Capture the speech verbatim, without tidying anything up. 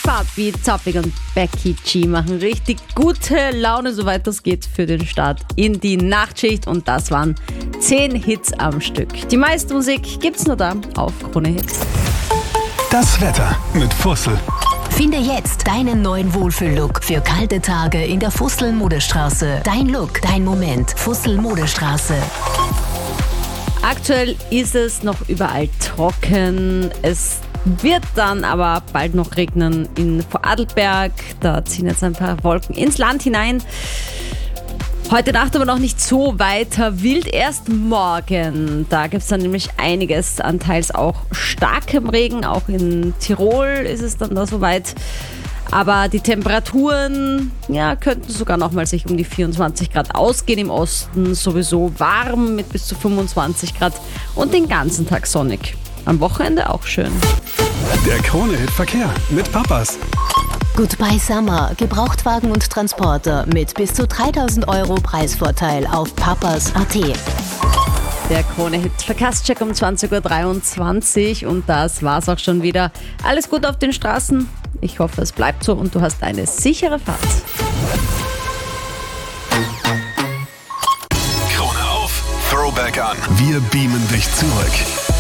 Fahrt wie Zappig und Becky G machen richtig gute Laune, soweit das geht, für den Start in die Nachtschicht. Und das waren zehn Hits am Stück. Die meiste Musik gibt's nur da auf Krone Hits. Das Wetter mit Fussel. Finde jetzt deinen neuen Wohlfühl-Look für kalte Tage in der Fussel-Modestraße. Dein Look, dein Moment. Fussel-Modestraße. Aktuell ist es noch überall trocken. Es wird dann aber bald noch regnen in Vorarlberg. Da ziehen jetzt ein paar Wolken ins Land hinein. Heute Nacht aber noch nicht so weiter wild, erst morgen. Da gibt es dann nämlich einiges an teils auch starkem Regen. Auch in Tirol ist es dann da soweit. Aber die Temperaturen ja, könnten sogar noch mal sich um die vierundzwanzig Grad ausgehen. Im Osten sowieso warm mit bis zu fünfundzwanzig Grad und den ganzen Tag sonnig. Am Wochenende auch schön. Der Krone-Hit Verkehr mit Papas. Goodbye Summer. Gebrauchtwagen und Transporter mit bis zu dreitausend Euro Preisvorteil auf papas punkt at. Der Krone-Hit Verkehrscheck um zwanzig Uhr dreiundzwanzig und das war's auch schon wieder. Alles gut auf den Straßen. Ich hoffe, es bleibt so und du hast eine sichere Fahrt. Krone auf, Throwback an. Wir beamen dich zurück.